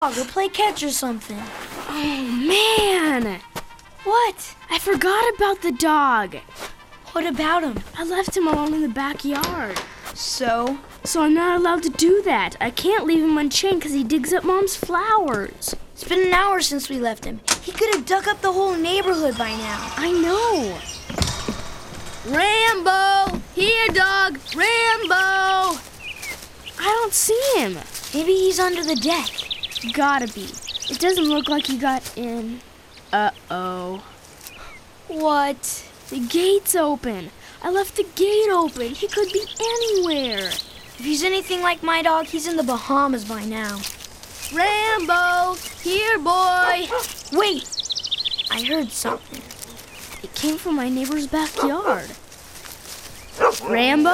Or play catch or something. Oh, man! What? I forgot about the dog. What about him? I left him alone in the backyard. So I'm not allowed to do that. I can't leave him unchained because he digs up Mom's flowers. it's been an hour since we left him. He could have dug up the whole neighborhood by now. I know. Rambo! Here, dog! Rambo! I don't see him. Maybe he's under the deck. Gotta be. It doesn't look like he got in. Uh-oh. What? The gate's open. I left the gate open. He could be anywhere. If he's anything like my dog, he's in the Bahamas by now. Rambo! Here, boy! Wait! I heard something. It came from my neighbor's backyard. Rambo?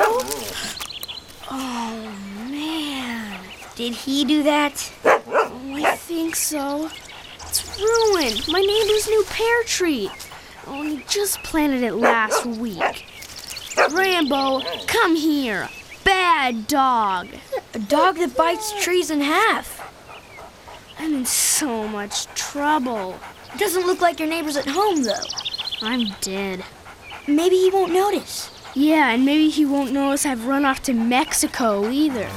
Oh, man. Did he do that? Oh, I think so. It's ruined. My neighbor's new pear tree. Oh, and he just planted it last week. Rambo, come here. Bad dog. A dog that bites trees in half. I'm in so much trouble. It doesn't look like your neighbor's at home, though. I'm dead. Maybe he won't notice. Yeah, and maybe he won't notice I've run off to Mexico either.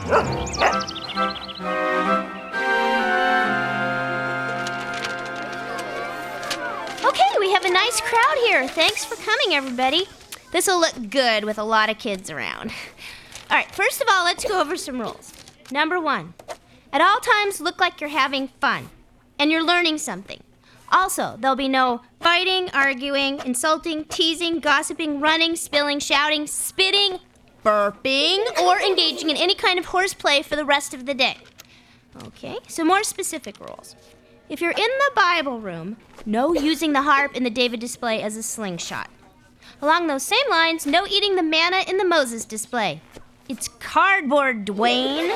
Okay, we have a nice crowd here. Thanks for coming, everybody. This will look good with a lot of kids around. All right, first of all, let's go over some rules. Number 1, at all times look like you're having fun and you're learning something. Also, there'll be no fighting, arguing, insulting, teasing, gossiping, running, spilling, shouting, spitting, burping, or engaging in any kind of horseplay for the rest of the day. Okay, so more specific rules. If you're in the Bible room, no using the harp in the David display as a slingshot. Along those same lines, no eating the manna in the Moses display. It's cardboard, Dwayne.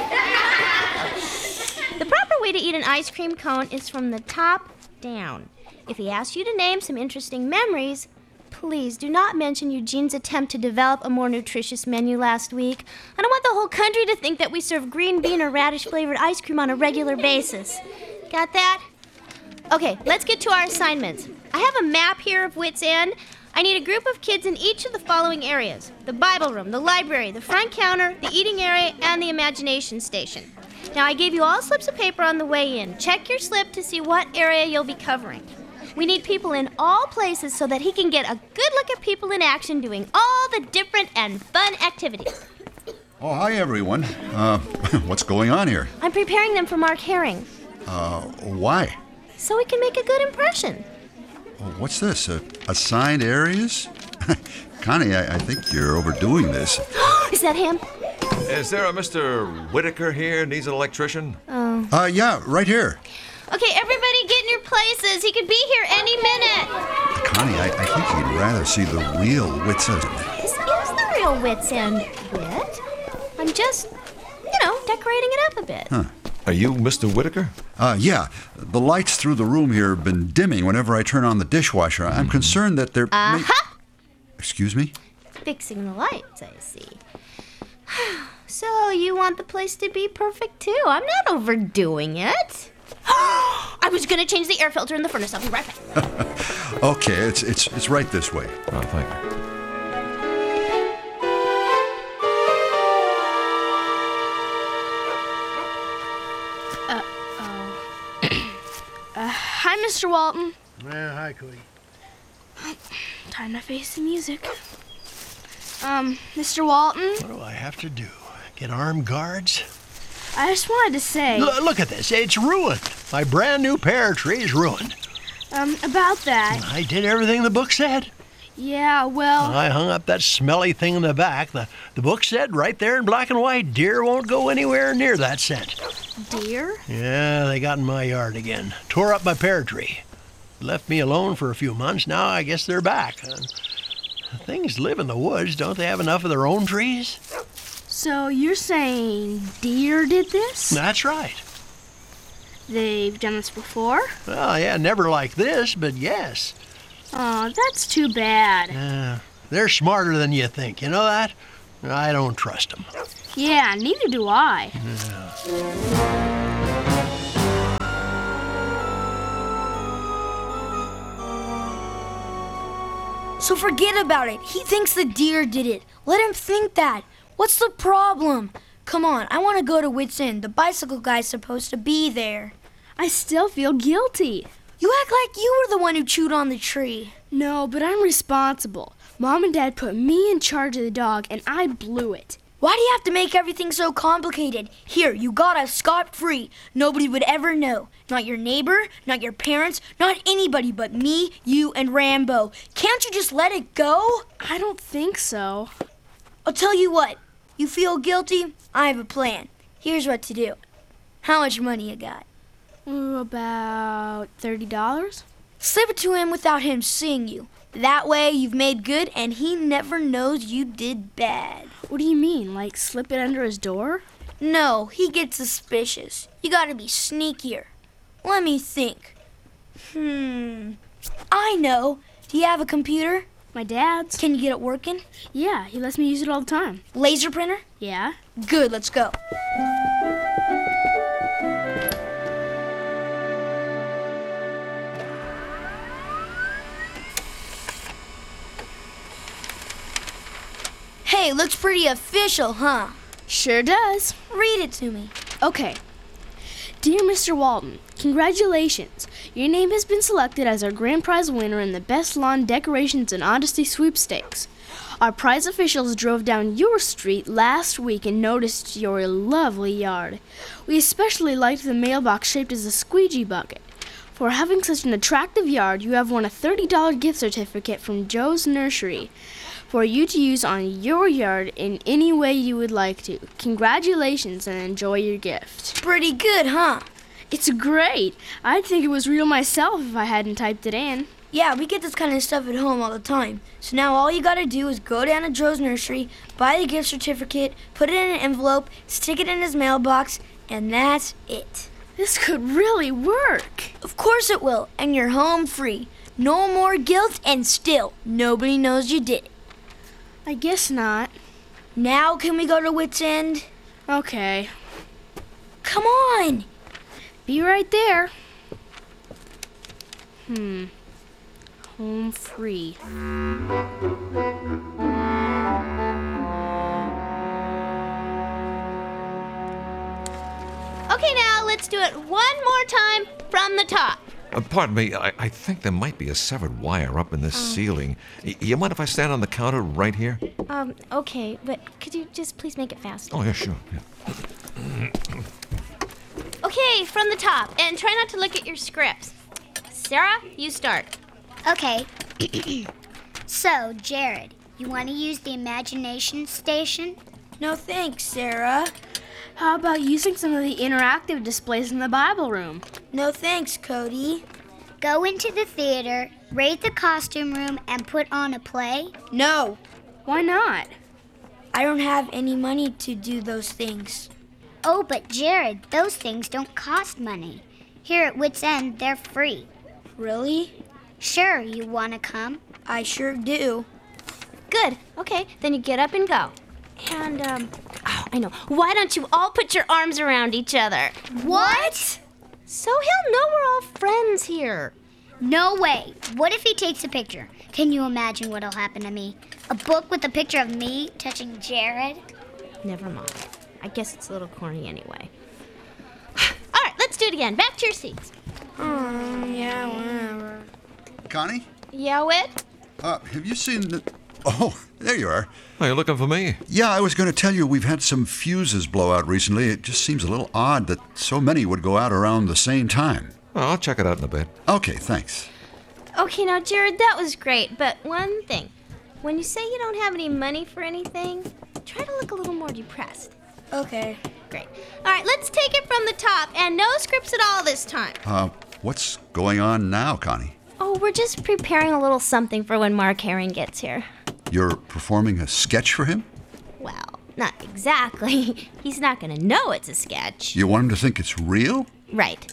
The proper way to eat an ice cream cone is from the top down. If he asks you to name some interesting memories, please do not mention Eugene's attempt to develop a more nutritious menu last week. I don't want the whole country to think that we serve green bean or radish-flavored ice cream on a regular basis. Got that? Okay, let's get to our assignments. I have a map here of Wits End. I need a group of kids in each of the following areas: the Bible room, the library, the front counter, the eating area, and the imagination station. Now, I gave you all slips of paper on the way in. Check your slip to see what area you'll be covering. We need people in all places so that he can get a good look at people in action doing all the different and fun activities. Oh, hi, everyone. What's going on here? I'm preparing them for Mark Herring Why? so we can make a good impression. Oh, what's this? Assigned areas? Connie, I think you're overdoing this. Is that him? Is there a Mr. Whitaker here? Needs an electrician? Yeah, right here. Okay, everybody get in your places. He could be here any minute. Connie, I think you'd rather see the real Wits End. This is the real Wits End, Whit. I'm just, decorating it up a bit. Huh. Are you Mr. Whitaker? Yeah. The lights through the room here have been dimming whenever I turn on the dishwasher. I'm concerned that they're... Excuse me? Fixing the lights, I see. So you want the place to be perfect, too? I'm not overdoing it. I was going to change the air filter in the furnace. I'll be right back. Okay, it's right this way. Oh, thank you. Hi, Mr. Walton. Well, hi, Cody. Time to face the music. Mr. Walton, What do I have to do? Get armed guards? I just wanted to say, Look at this. It's ruined. My brand new pear tree is ruined. about that. I did everything the book said. Yeah, well, I hung up that smelly thing in the back. The book said right there in black and white, deer won't go anywhere near that scent. dear? Yeah, they got in my yard again. Tore up my pear tree. Left me alone for a few months. Now I guess they're back. Things live in the woods. Don't they have enough of their own trees? So you're saying deer did this? That's right. They've done this before? Well, yeah, never like this, but yes. Oh, that's too bad. They're smarter than you think. You know that? I don't trust them. Yeah, neither do I. So forget about it. He thinks the deer did it. Let him think that. What's the problem? Come on, I want to go to Wits End. The bicycle guy's supposed to be there. I still feel guilty. You act like you were the one who chewed on the tree. No, but I'm responsible. Mom and Dad put me in charge of the dog, and I blew it. Why do you have to make everything so complicated? Here, you got us scot-free. Nobody would ever know. Not your neighbor, not your parents, not anybody but me, you, and Rambo. Can't you just let it go? I don't think so. I'll tell you what. You feel guilty? I have a plan. Here's what to do. How much money you got? About $30? Slip it to him without him seeing you. That way you've made good and he never knows you did bad. What do you mean, like slip it under his door? No, he gets suspicious. You gotta be sneakier. Let me think. I know. Do you have a computer? My dad's. Can you get it working? Yeah, he lets me use it all the time. Laser printer? Yeah? Good, let's go. Hey, looks pretty official, huh? Sure does. Read it to me. Okay. Dear Mr. Walton, congratulations. Your name has been selected as our grand prize winner in the Best Lawn Decorations and Honesty Sweepstakes. Our prize officials drove down your street last week and noticed your lovely yard. We especially liked the mailbox shaped as a squeegee bucket. For having such an attractive yard, you have won a $30 gift certificate from Joe's Nursery for you to use on your yard in any way you would like to. Congratulations and enjoy your gift. Pretty good, huh? It's great. I'd think it was real myself if I hadn't typed it in. Yeah, we get this kind of stuff at home all the time. So now all you gotta do is go down to Joe's Nursery, buy the gift certificate, put it in an envelope, stick it in his mailbox, and that's it. This could really work. Of course it will, and you're home free. No more guilt, and still, nobody knows you did it. I guess not. Now can we go to Wits End? Okay. Come on! Be right there. Home free. Okay, now let's do it one more time from the top. Pardon me, I think there might be a severed wire up in this ceiling. You mind if I stand on the counter right here? Okay, but could you just please make it fast? Oh, yeah, sure. Yeah. Okay, from the top, and try not to look at your scripts. Sarah, you start. Okay. So, Jared, you want to use the imagination station? No thanks, Sarah. How about using some of the interactive displays in the Bible room? No thanks, Cody. Go into the theater, raid the costume room, and put on a play? No, Why not? I don't have any money to do those things. Oh, but Jared, those things don't cost money. Here at Wits End, they're free. Really? Sure, you want to come? I sure do. Good. Okay, then you get up and go. And, I know. Why don't you all put your arms around each other? What? So he'll know we're all friends here. No way. What if he takes a picture? Can you imagine what'll happen to me? A book with a picture of me touching Jared? Never mind. I guess it's a little corny anyway. All right, let's do it again. Back to your seats. Yeah, whatever. Connie? Yeah, Whit? Have you seen the... Oh, there you are. Oh, you're looking for me? Yeah, I was going to tell you we've had some fuses blow out recently. It just seems a little odd that so many would go out around the same time. Oh, I'll check it out in a bit. Okay, thanks. Okay, now, Jared, that was great. But one thing. When you say you don't have any money for anything, try to look a little more depressed. Okay. Great. All right, let's take it from the top. And no scripts at all this time. What's going on now, Connie? Oh, we're just preparing a little something for when Mark Herring gets here. You're performing a sketch for him? Well, not exactly. He's not going to know it's a sketch. You want him to think it's real? Right.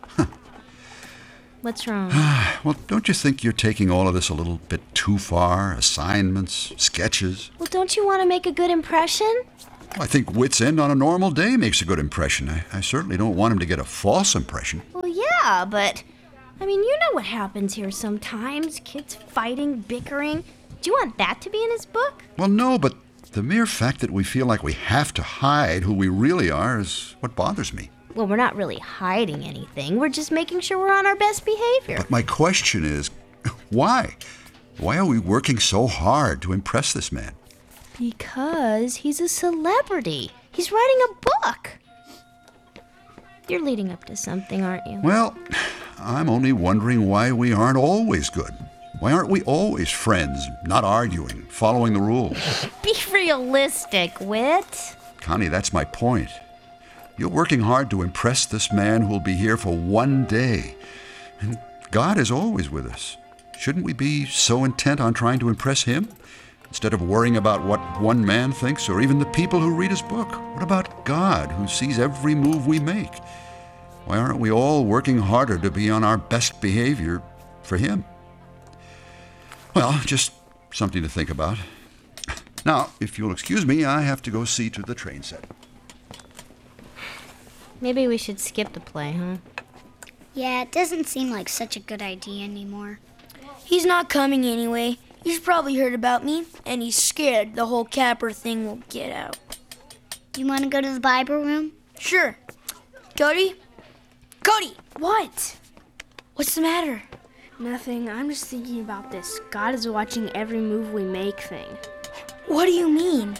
What's wrong? Well, don't you think you're taking all of this a little bit too far? Assignments, sketches. Well, don't you want to make a good impression? I think Wits End on a normal day makes a good impression. I certainly don't want him to get a false impression. Well, yeah, but I mean, you know what happens here sometimes. Kids fighting, bickering. Do you want that to be in his book? Well, no, but the mere fact that we feel like we have to hide who we really are is what bothers me. Well, we're not really hiding anything. We're just making sure we're on our best behavior. But my question is, why? Why are we working so hard to impress this man? Because he's a celebrity. He's writing a book. You're leading up to something, aren't you? Well, I'm only wondering why we aren't always good. Why aren't we always friends, not arguing, following the rules? Be realistic, Whit. Connie, that's my point. You're working hard to impress this man who'll be here for one day. And God is always with us. Shouldn't we be so intent on trying to impress him instead of worrying about what one man thinks or even the people who read his book? What about God, who sees every move we make? Why aren't we all working harder to be on our best behavior for him? Well, just something to think about. Now, if you'll excuse me, I have to go see to the train set. Maybe we should skip the play, huh? Yeah, it doesn't seem like such a good idea anymore. He's not coming anyway. He's probably heard about me, and he's scared the whole Capper thing will get out. You want to go to the Bible room? Sure. Cody? Cody! What? What's the matter? Nothing. I'm just thinking about this God is watching every move we make thing. What do you mean?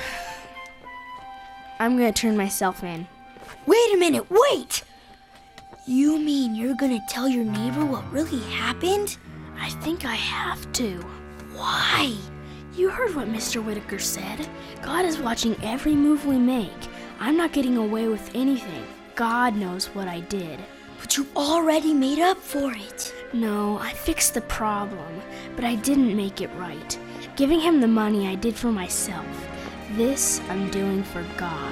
I'm gonna turn myself in. Wait a minute, wait! You mean you're gonna tell your neighbor what really happened? I think I have to. Why? You heard what Mr. Whitaker said. God is watching every move we make. I'm not getting away with anything. God knows what I did. But you already made up for it. No, I fixed the problem, but I didn't make it right. Giving him the money I did for myself. This I'm doing for God.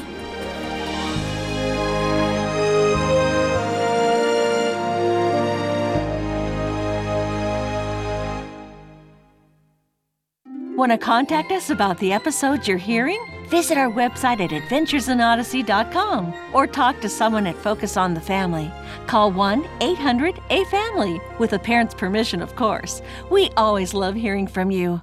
Want to contact us about the episodes you're hearing? Visit our website at adventuresinodyssey.com or talk to someone at Focus on the Family. Call 1-800-A-FAMILY, with a parent's permission, of course. We always love hearing from you.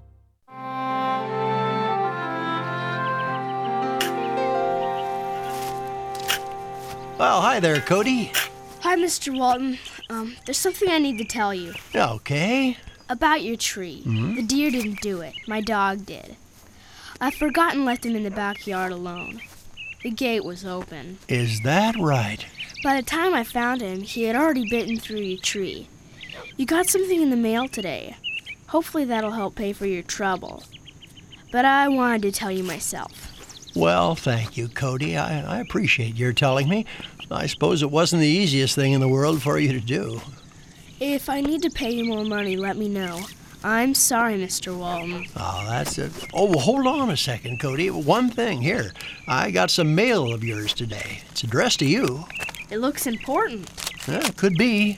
Well, hi there, Cody. Hi, Mr. Walton. There's something I need to tell you. Okay. About your tree. The deer didn't do it. My dog did. I forgot and left him in the backyard alone. The gate was open. Is that right? By the time I found him, he had already bitten through your tree. You got something in the mail today. Hopefully that'll help pay for your trouble. But I wanted to tell you myself. Well, thank you, Cody. I appreciate your telling me. I suppose it wasn't the easiest thing in the world for you to do. If I need to pay you more money, let me know. I'm sorry, Mr. Walton. Oh, that's it. Oh, well, hold on a second, Cody. One thing here. I got some mail of yours today. It's addressed to you. It looks important. Yeah, could be.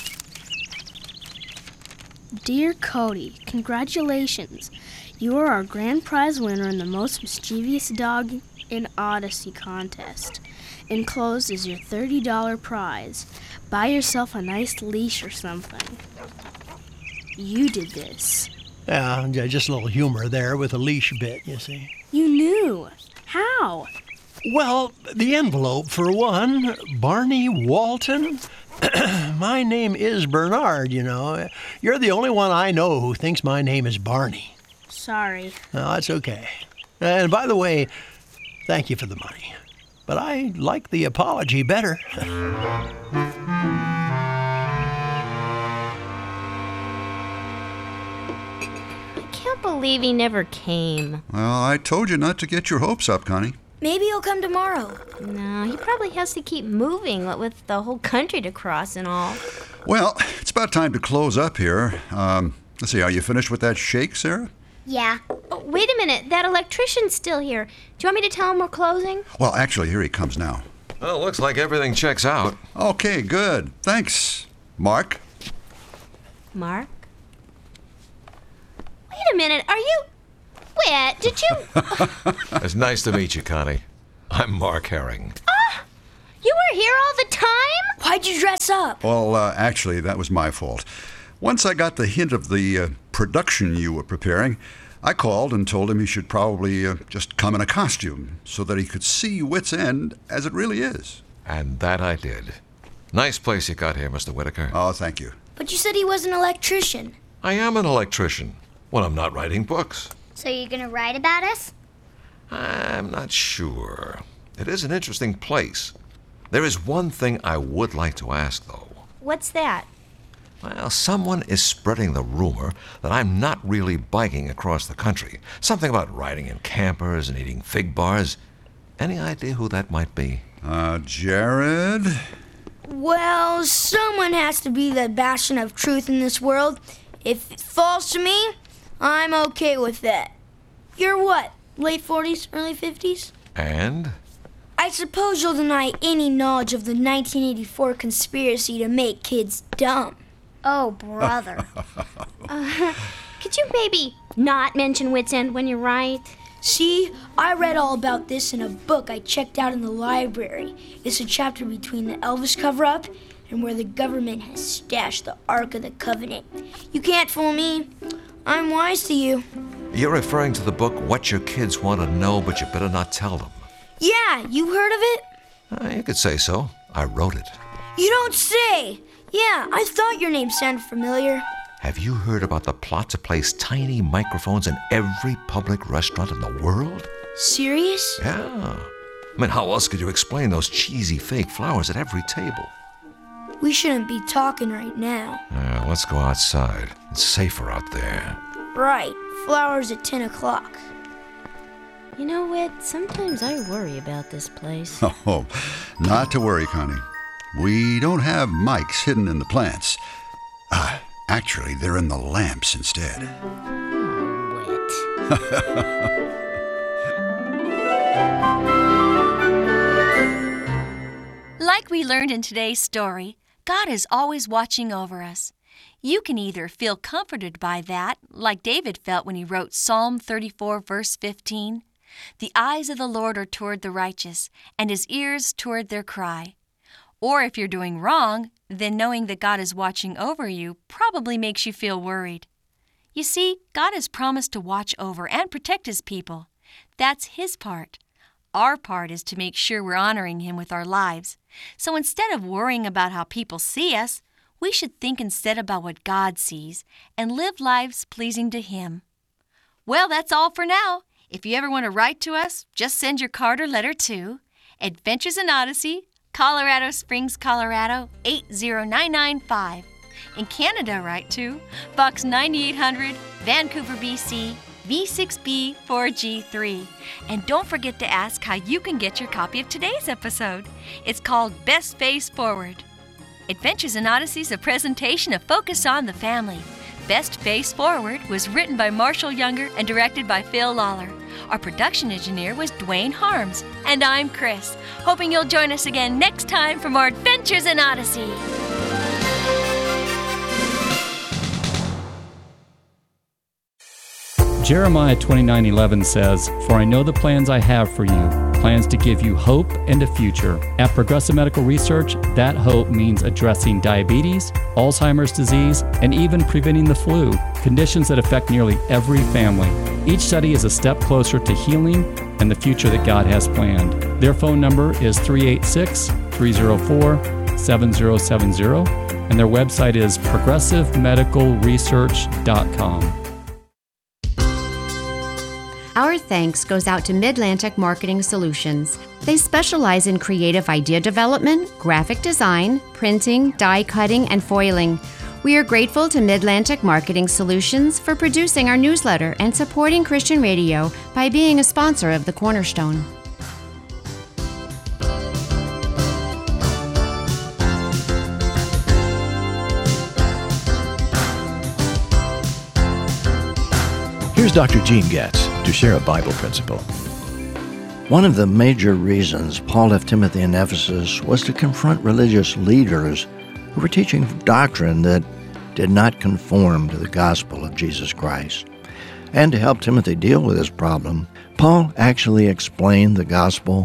Dear Cody, congratulations. You are our grand prize winner in the most mischievous dog in Odyssey contest. Enclosed is your $30 prize. Buy yourself a nice leash or something. You did this. Yeah, just a little humor there with a leash bit, you see. You knew. How? Well, the envelope, for one. Barney Walton. My name is Bernard, you know. You're the only one I know who thinks my name is Barney. Sorry. No, that's okay. And by the way, thank you for the money. But I like the apology better. I can't believe he never came. Well, I told you not to get your hopes up, Connie. Maybe he'll come tomorrow. No, he probably has to keep moving with the whole country to cross and all. Well, it's about time to close up here. Let's see, are you finished with that shake, Sarah? Yeah. Oh, wait a minute, that electrician's still here. Do you want me to tell him we're closing? Well, actually, here he comes now. Well, looks like everything checks out. Okay, good. Thanks, Mark. Mark? Wait a minute, are you... Did you... It's nice to meet you, Connie. I'm Mark Herring. You were here all the time? Why'd you dress up? Well, actually, that was my fault. Once I got the hint of the production you were preparing, I called and told him he should probably just come in a costume so that he could see Wits End as it really is. And that I did. Nice place you got here, Mr. Whitaker. Oh, thank you. But you said he was an electrician. I am an electrician when I'm not writing books. So you're gonna write about us? I'm not sure. It is an interesting place. There is one thing I would like to ask, though. What's that? Well, someone is spreading the rumor that I'm not really biking across the country. Something about riding in campers and eating fig bars. Any idea who that might be? Jared? Well, someone has to be the bastion of truth in this world. If it falls to me, I'm okay with that. You're what, late 40s, early 50s? And? I suppose you'll deny any knowledge of the 1984 conspiracy to make kids dumb. Oh, brother. Could you maybe not mention Wits End when you write? See, I read all about this in a book I checked out in the library. It's a chapter between the Elvis cover-up and where the government has stashed the Ark of the Covenant. You can't fool me. I'm wise to you. You're referring to the book What Your Kids Want to Know, But You Better Not Tell Them. Yeah, you heard of it? You could say so. I wrote it. You don't say! Yeah, I thought your name sounded familiar. Have you heard about the plot to place tiny microphones in every public restaurant in the world? Serious? Yeah. I mean, how else could you explain those cheesy fake flowers at every table? We shouldn't be talking right now. Let's go outside. It's safer out there. Right. Flowers at 10 o'clock. You know, Whit, sometimes I worry about this place. Oh, not to worry, Connie. We don't have mics hidden in the plants. Actually, they're in the lamps instead. Like we learned in today's story, God is always watching over us. You can either feel comforted by that, like David felt when he wrote Psalm 34, verse 15. The eyes of the Lord are toward the righteous, and his ears toward their cry. Or if you're doing wrong, then knowing that God is watching over you probably makes you feel worried. You see, God has promised to watch over and protect his people. That's his part. Our part is to make sure we're honoring him with our lives. So instead of worrying about how people see us, we should think instead about what God sees and live lives pleasing to him. Well, that's all for now. If you ever want to write to us, just send your card or letter to Adventures in Odyssey, Colorado Springs, Colorado, 80995. In Canada, write to Box 9800, Vancouver, BC, V6B4G3. And don't forget to ask how you can get your copy of today's episode. It's called Best Face Forward. Adventures in Odyssey is a presentation of Focus on the Family. Best Face Forward was written by Marshall Younger and directed by Phil Lawler. Our production engineer was Dwayne Harms. And I'm Chris, hoping you'll join us again next time for more Adventures in Odyssey. Jeremiah 29:11 says, "For I know the plans I have for you, plans to give you hope and a future." At Progressive Medical Research, that hope means addressing diabetes, Alzheimer's disease, and even preventing the flu, conditions that affect nearly every family. Each study is a step closer to healing and the future that God has planned. Their phone number is 386-304-7070, and their website is progressivemedicalresearch.com. Our thanks goes out to Midlantic Marketing Solutions. They specialize in creative idea development, graphic design, printing, die cutting, and foiling. We are grateful to Midlantic Marketing Solutions for producing our newsletter and supporting Christian radio by being a sponsor of The Cornerstone. Here's Dr. Gene Getz to share a Bible principle. One of the major reasons Paul left Timothy in Ephesus was to confront religious leaders who were teaching doctrine that did not conform to the gospel of Jesus Christ. And to help Timothy deal with this problem, Paul actually explained the gospel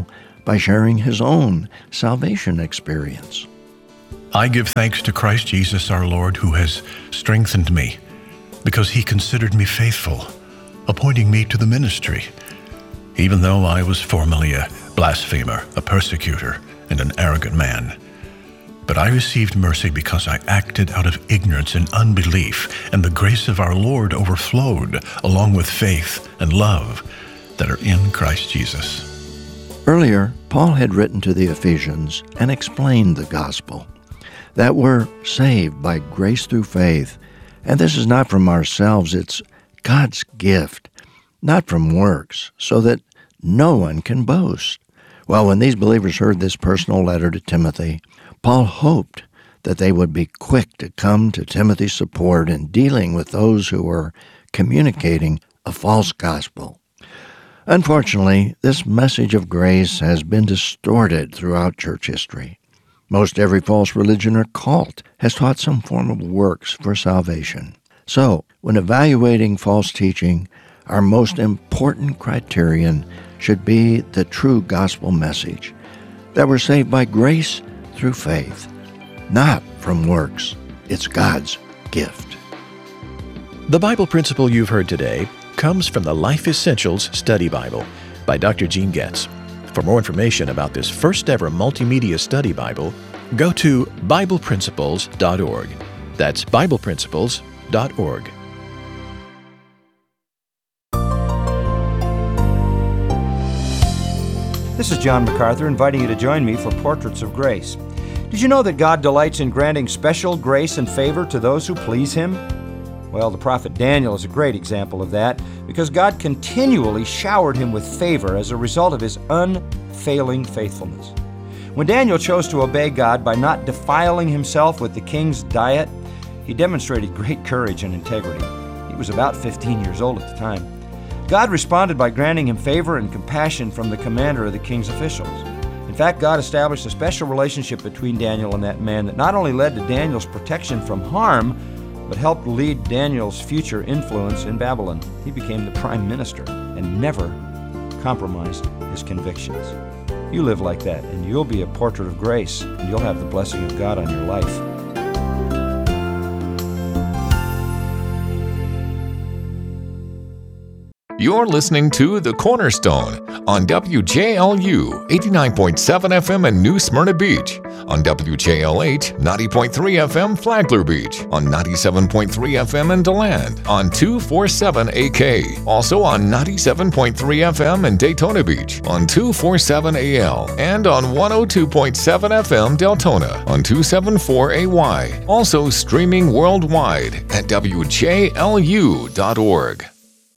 by sharing his own salvation experience. I give thanks to Christ Jesus our Lord, who has strengthened me, because he considered me faithful, appointing me to the ministry, even though I was formerly a blasphemer, a persecutor, and an arrogant man. But I received mercy because I acted out of ignorance and unbelief, and the grace of our Lord overflowed, along with faith and love that are in Christ Jesus. Earlier, Paul had written to the Ephesians and explained the gospel, that we're saved by grace through faith, and this is not from ourselves, it's God's gift, not from works, so that no one can boast. Well, when these believers heard this personal letter to Timothy, Paul hoped that they would be quick to come to Timothy's support in dealing with those who were communicating a false gospel. Unfortunately, this message of grace has been distorted throughout church history. Most every false religion or cult has taught some form of works for salvation. So, when evaluating false teaching, our most important criterion should be the true gospel message, that we're saved by grace through faith, not from works. It's God's gift. The Bible principle you've heard today comes from the Life Essentials Study Bible by Dr. Gene Getz. For more information about this first ever multimedia study Bible, go to BiblePrinciples.org. That's BiblePrinciples.org. This is John MacArthur inviting you to join me for Portraits of Grace. Did you know that God delights in granting special grace and favor to those who please Him? Well, the prophet Daniel is a great example of that because God continually showered him with favor as a result of his unfailing faithfulness. When Daniel chose to obey God by not defiling himself with the king's diet, he demonstrated great courage and integrity. He was about 15 years old at the time. God responded by granting him favor and compassion from the commander of the king's officials. In fact, God established a special relationship between Daniel and that man that not only led to Daniel's protection from harm, but helped lead Daniel's future influence in Babylon. He became the prime minister and never compromised his convictions. You live like that, and you'll be a portrait of grace, and you'll have the blessing of God on your life. You're listening to The Cornerstone on WJLU 89.7 FM in New Smyrna Beach, on WJLH 90.3 FM Flagler Beach, on 97.3 FM in DeLand, on 247 AK, also on 97.3 FM in Daytona Beach, on 247 AL, and on 102.7 FM Deltona, on 274 AY, also streaming worldwide at WJLU.org.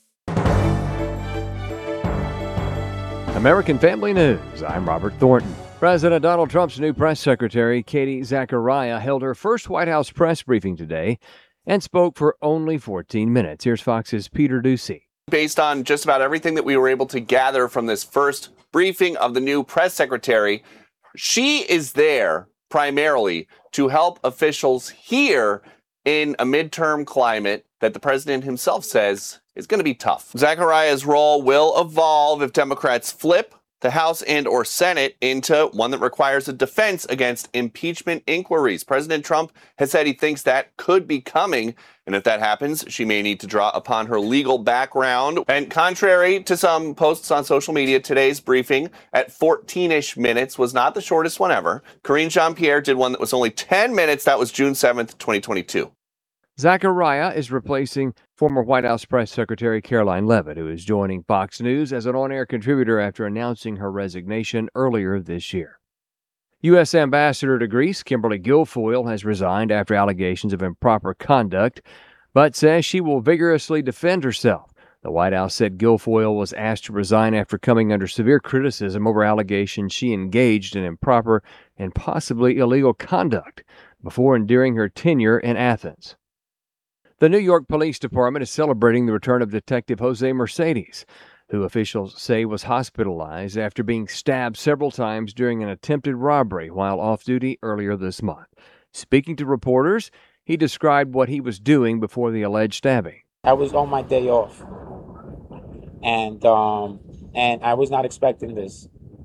American Family News, I'm Robert Thornton. President Donald Trump's new press secretary, Katie Zachariah, held her first White House press briefing today and spoke for only 14 minutes. Here's Fox's Peter Ducey. Based on just about everything that we were able to gather from this first briefing of the new press secretary, she is there primarily to help officials here in a midterm climate that the president himself says is going to be tough. Zachariah's role will evolve if Democrats flip the House and or Senate into one that requires a defense against impeachment inquiries. President Trump has said he thinks that could be coming, and if that happens, she may need to draw upon her legal background. And contrary to some posts on social media, today's briefing at 14-ish minutes was not the shortest one ever. Karine Jean-Pierre did one that was only 10 minutes. That was June 7th, 2022. Zachariah is replacing former White House Press Secretary Caroline Leavitt, who is joining Fox News as an on-air contributor after announcing her resignation earlier this year. U.S. Ambassador to Greece, Kimberly Guilfoyle, has resigned after allegations of improper conduct, but says she will vigorously defend herself. The White House said Guilfoyle was asked to resign after coming under severe criticism over allegations she engaged in improper and possibly illegal conduct before and during her tenure in Athens. The New York Police Department is celebrating the return of Detective Jose Mercedes, who officials say was hospitalized after being stabbed several times during an attempted robbery while off duty earlier this month. Speaking to reporters, he described what he was doing before the alleged stabbing. I was on my day off, and I was not expecting this.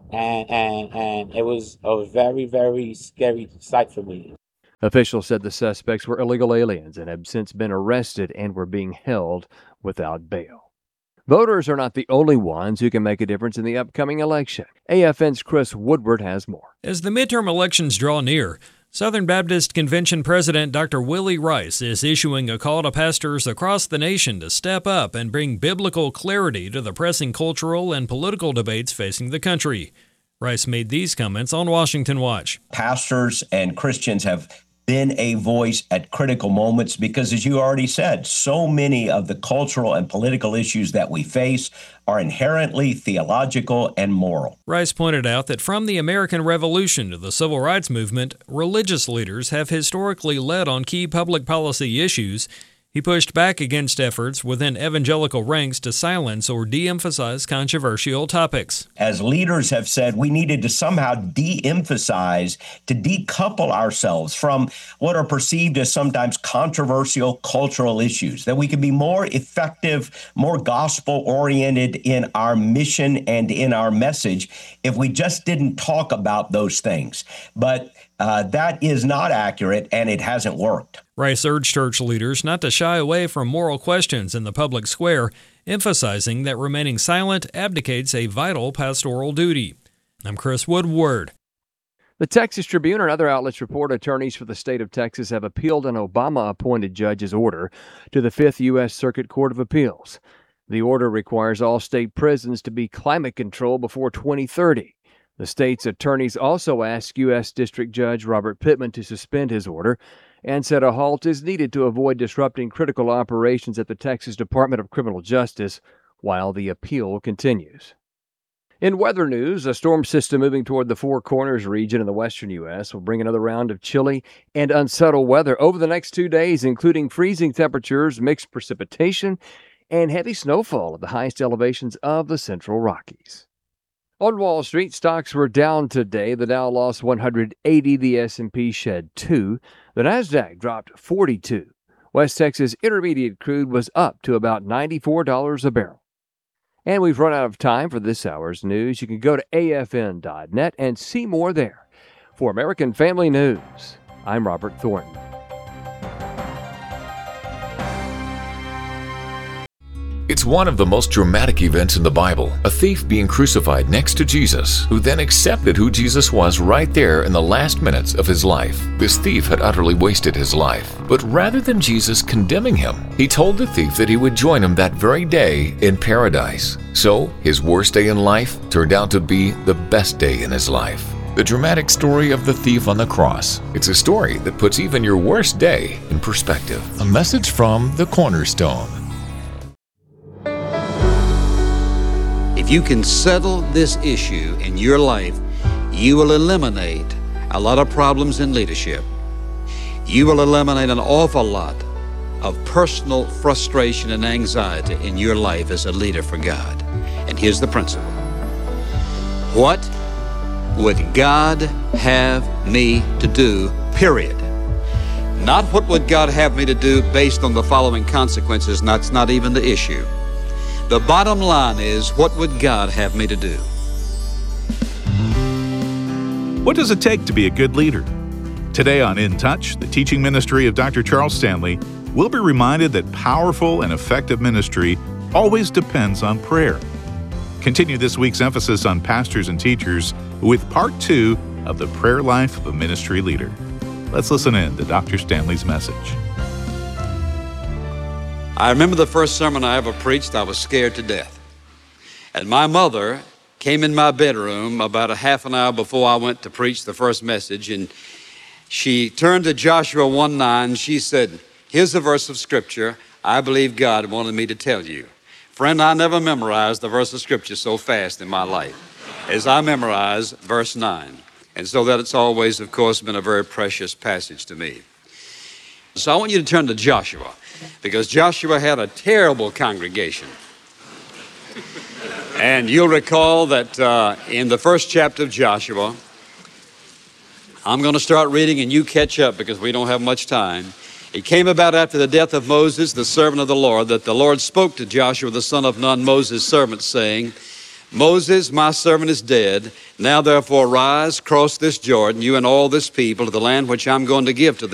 and it was a very, very scary sight for me. Officials said the suspects were illegal aliens and have since been arrested and were being held without bail. Voters are not the only ones who can make a difference in the upcoming election. AFN's Chris Woodward has more. As the midterm elections draw near, Southern Baptist Convention President Dr. Willie Rice is issuing a call to pastors across the nation to step up and bring biblical clarity to the pressing cultural and political debates facing the country. Rice made these comments on Washington Watch. Pastors and Christians have been a voice at critical moments because, as you already said, so many of the cultural and political issues that we face are inherently theological and moral. Rice pointed out that from the American Revolution to the Civil Rights Movement, religious leaders have historically led on key public policy issues. He pushed back against efforts within evangelical ranks to silence or de-emphasize controversial topics. As leaders have said, we needed to somehow de-emphasize, to decouple ourselves from what are perceived as sometimes controversial cultural issues, that we could be more effective, more gospel-oriented in our mission and in our message if we just didn't talk about those things. But that is not accurate, and it hasn't worked. Rice urged church leaders not to shy away from moral questions in the public square, emphasizing that remaining silent abdicates a vital pastoral duty. I'm Chris Woodward. The Texas Tribune and other outlets report attorneys for the state of Texas have appealed an Obama-appointed judge's order to the 5th U.S. Circuit Court of Appeals. The order requires all state prisons to be climate controlled before 2030. The state's attorneys also asked U.S. District Judge Robert Pittman to suspend his order and said a halt is needed to avoid disrupting critical operations at the Texas Department of Criminal Justice while the appeal continues. In weather news, a storm system moving toward the Four Corners region in the western U.S. will bring another round of chilly and unsettled weather over the next 2 days, including freezing temperatures, mixed precipitation, and heavy snowfall at the highest elevations of the Central Rockies. On Wall Street, stocks were down today. The Dow lost 180, the S&P shed 2, the Nasdaq dropped 42. West Texas Intermediate crude was up to about $94 a barrel. And we've run out of time for this hour's news. You can go to afn.net and see more there. For American Family News, I'm Robert Thornton. It's one of the most dramatic events in the Bible, a thief being crucified next to Jesus, who then accepted who Jesus was right there in the last minutes of his life. This thief had utterly wasted his life, but rather than Jesus condemning him, he told the thief that he would join him that very day in paradise. So, his worst day in life turned out to be the best day in his life. The dramatic story of the thief on the cross. It's a story that puts even your worst day in perspective. A message from the Cornerstone. If you can settle this issue in your life, you will eliminate a lot of problems in leadership. You will eliminate an awful lot of personal frustration and anxiety in your life as a leader for God. And here's the principle. What would God have me to do, period? Not what would God have me to do based on the following consequences. That's not even the issue. The bottom line is, what would God have me to do? What does it take to be a good leader? Today on In Touch, the teaching ministry of Dr. Charles Stanley, we'll be reminded that powerful and effective ministry always depends on prayer. Continue this week's emphasis on pastors and teachers with Part 2 of The Prayer Life of a Ministry Leader. Let's listen in to Dr. Stanley's message. I remember the first sermon I ever preached. I was scared to death. And my mother came in my bedroom about a half an hour before I went to preach the first message, and she turned to Joshua 1:9. She said, here's a verse of Scripture I believe God wanted me to tell you. Friend, I never memorized the verse of Scripture so fast in my life as I memorized verse 9. And so that it's always, of course, been a very precious passage to me. So I want you to turn to Joshua, because Joshua had a terrible congregation. And you'll recall that in the first chapter of Joshua, I'm going to start reading and you catch up because we don't have much time. It came about after the death of Moses, the servant of the Lord, that the Lord spoke to Joshua, the son of Nun, Moses' servant, saying, Moses, my servant, is dead. Now therefore rise, cross this Jordan, you and all this people, to the land which I'm going to give to them.